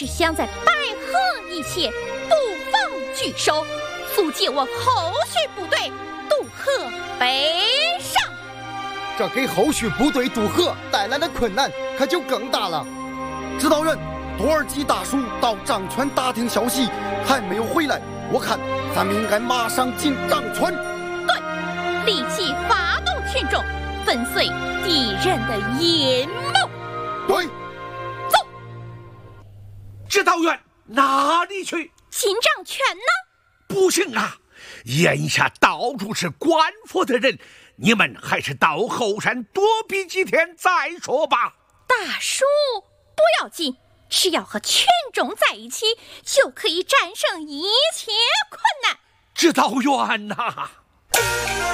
是想在白河一切，不妨拒守，速借我后续部队渡河北上。 这给后续部队渡河带来的困难可就更大了。指导员，多尔基大叔到张川打听消息，还没有回来。我看咱们应该马上进张川。 对，立即发动群众，粉碎敌人的阴谋。 对， 走。 指导员，哪里去？ 进张泉呢？ 不行啊，眼下到处是官府的人，你们还是到后山躲避几天再说吧。 大叔，不要紧，只要和群众在一起，就可以战胜一切困难。 指导员呐！